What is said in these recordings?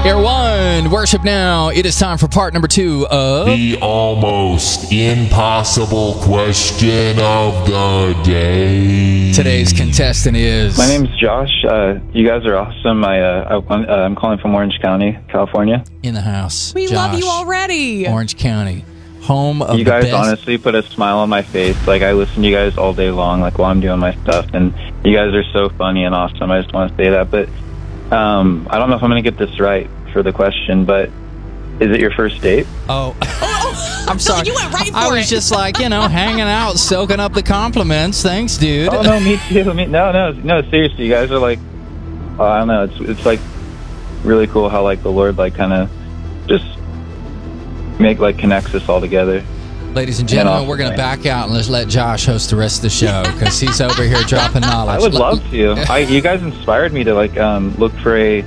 Air One, worship now. It is time for part number 2 of the almost impossible question of the day. Today's contestant is... My name's Josh. You guys are awesome. I'm calling from Orange County, California. In the house. We Josh, love you already. Orange County, home of you guys the best. honestly put a smile on my face. Like, I listen to you guys all day long, like, while I'm doing my stuff, and you guys are so funny and awesome. I just want to say that. But I don't know if I'm going to get this right for the question, but is it your first date? Oh, I'm sorry. You went right for I was it. just like, hanging out, soaking up the compliments. Thanks, dude. Oh, no, me too. No, seriously, you guys are like, I don't know, it's like really cool how, like, the Lord, like, kind of just connects us all together. Ladies and gentlemen, we're going to back out and let's let Josh host the rest of the show because he's over here dropping knowledge. I would love to. You guys inspired me to look for a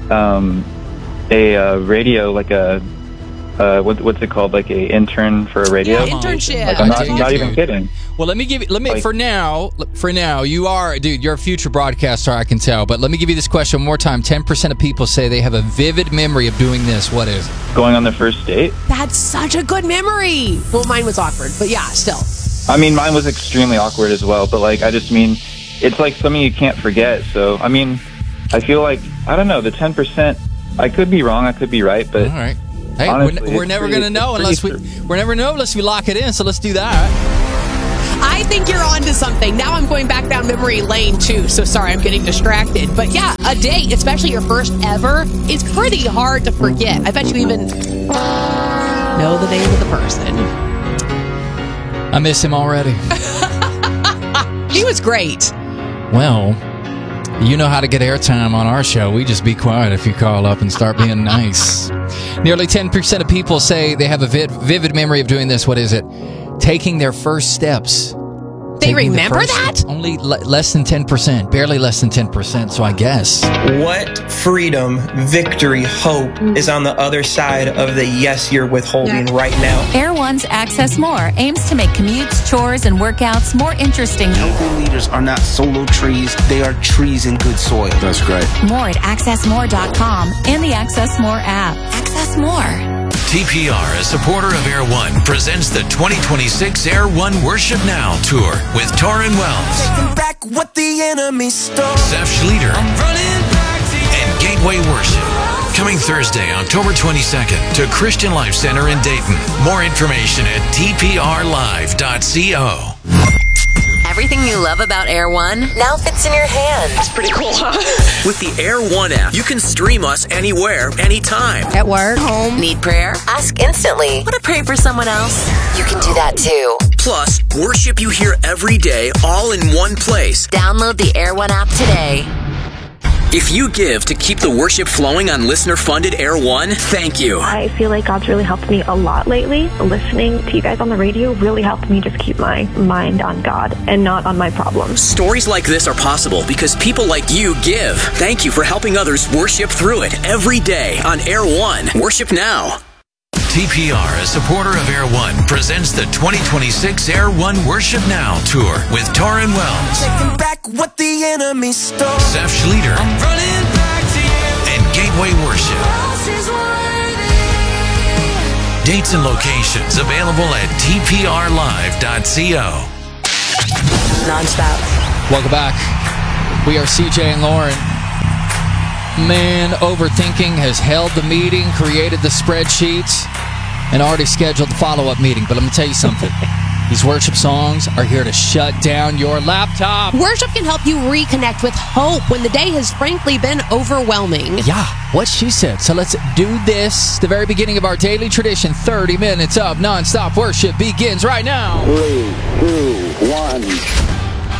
radio, like a what's it called, like a intern for a radio. Yeah, internship. Like, I'm not even kidding. Well, for now, you are, dude, you're a future broadcaster, I can tell. But let me give you this question one more time. 10% of people say they have a vivid memory of doing this. What is it? Going on the first date? That's such a good memory. Well, mine was awkward, but yeah, still. I mean, mine was extremely awkward as well, but I just mean, it's like something you can't forget. So, I mean, I feel like, I don't know, the 10%, I could be wrong, I could be right, but... All right. Hey, honestly, we're never going to know unless we lock it in, so let's do that. I think you're on to something. Now I'm going back down memory lane, too, so sorry, I'm getting distracted. But yeah, a date, especially your first ever, is pretty hard to forget. I bet you even know the name of the person. I miss him already. He was great. Well, you know how to get airtime on our show. We just be quiet if you call up and start being nice. Nearly 10% of people say they have a vivid memory of doing this. What is it? Taking their first steps. They remember that? Only less than 10%. Barely less than 10%, so I guess. What freedom, victory, hope is on the other side of the yes you're withholding right now? Air One's Access More aims to make commutes, chores, and workouts more interesting. Healthy leaders are not solo trees. They are trees in good soil. That's great. More at accessmore.com and the Access More app. Access More. TPR, a supporter of Air One, presents the 2026 Air One Worship Now Tour with Torrin Wells, Taking back what the enemy stole. Seth Schlueter, and Gateway Worship. Coming Thursday, October 22nd to Christian Life Center in Dayton. More information at tprlive.co. Everything you love about Air One now fits in your hand. That's pretty cool, huh? With the Air One app, you can stream us anywhere, anytime. At work, home. Need prayer? Ask instantly. Want to pray for someone else? You can do that too. Plus, worship you hear every day, all in one place. Download the Air One app today. If you give to keep the worship flowing on listener-funded Air One, thank you. I feel like God's really helped me a lot lately. Listening to you guys on the radio really helped me just keep my mind on God and not on my problems. Stories like this are possible because people like you give. Thank you for helping others worship through it every day on Air One. Worship now. TPR, a supporter of Air One, presents the 2026 Air One Worship Now Tour with Torrin Wells, Taking back what the enemy stole. Seth Schlueter, and Gateway Worship. Dates and locations available at tprlive.co. Nonstop. Welcome back. We are CJ and Lauren. Man, overthinking has held the meeting, created the spreadsheets, and already scheduled the follow-up meeting. But let me tell you something. These worship songs are here to shut down your laptop. Worship can help you reconnect with hope when the day has frankly been overwhelming. Yeah, what she said. So let's do this. The very beginning of our daily tradition, 30 minutes of nonstop worship begins right now. 3, 2, 1.